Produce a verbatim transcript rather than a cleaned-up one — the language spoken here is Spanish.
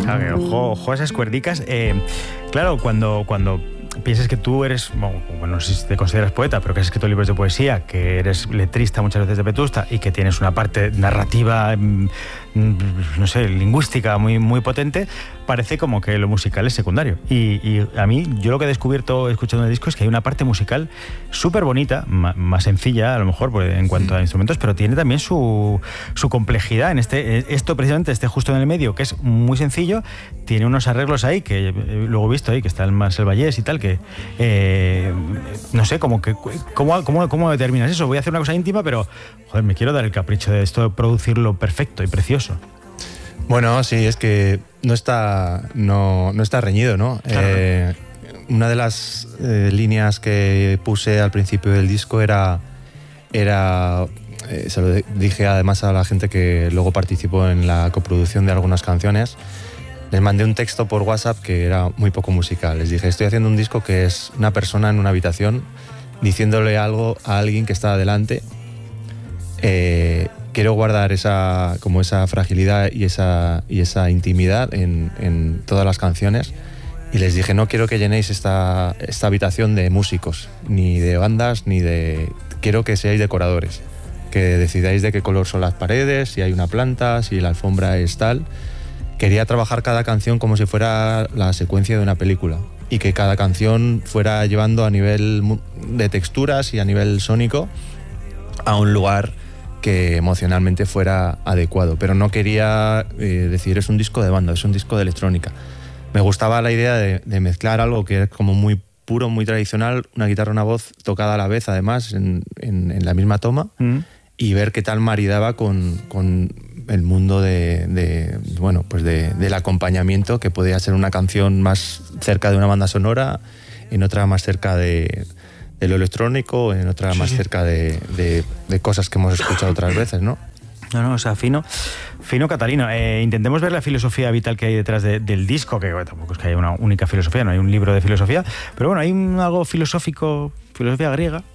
Claro, que ojo, ojo a esas cuerdicas. Eh, claro, cuando, cuando piensas que tú eres, bueno, bueno, no sé si te consideras poeta, pero que has escrito libros de poesía, que eres letrista muchas veces de Vetusta y que tienes una parte narrativa, no sé, lingüística muy, muy potente, parece como que lo musical es secundario. Y, y a mí, yo lo que he descubierto escuchando el disco es que hay una parte musical súper bonita, más sencilla a lo mejor en cuanto a instrumentos, pero tiene también su, su complejidad. En este, esto precisamente, este justo en el medio, que es muy sencillo, tiene unos arreglos ahí que luego he visto ahí, que está el Marcel Vallés y tal, que eh, no sé, como que ¿cómo, cómo, ¿cómo determinas eso? Voy a hacer una cosa íntima, pero joder, me quiero dar el capricho de esto, de producirlo perfecto y precioso. Bueno, sí, es que no está, no, no está reñido, ¿no? Claro. Eh, una de las eh, líneas que puse al principio del disco era, era eh, se lo dije además a la gente que luego participó en la coproducción de algunas canciones. Les mandé un texto por WhatsApp que era muy poco musical. Les dije, estoy haciendo un disco que es una persona en una habitación diciéndole algo a alguien que está delante. Eh, quiero guardar esa, como esa fragilidad y esa, y esa intimidad en, en todas las canciones. Y les dije, no quiero que llenéis esta, esta habitación de músicos, ni de bandas, ni de... Quiero que seáis decoradores, que decidáis de qué color son las paredes, si hay una planta, si la alfombra es tal. Quería trabajar cada canción como si fuera la secuencia de una película y que cada canción fuera llevando a nivel de texturas y a nivel sónico a un lugar que emocionalmente fuera adecuado. Pero no quería eh, decir es un disco de banda, es un disco de electrónica. Me gustaba la idea de, de mezclar algo que es como muy puro, muy tradicional, una guitarra, una voz tocada a la vez, además, en, en, en la misma toma, mm. y ver qué tal maridaba con... con el mundo de, de bueno, pues de, del acompañamiento, que podía ser una canción más cerca de una banda sonora, en otra más cerca de, de lo electrónico, en otra sí, más sí. cerca de, de, de cosas que hemos escuchado otras veces, ¿no? No, no, o sea, fino, fino Catalino. Eh, intentemos ver la filosofía vital que hay detrás de, del disco, que bueno, tampoco es que haya una única filosofía, no hay un libro de filosofía, pero bueno, hay un, algo filosófico, filosofía griega,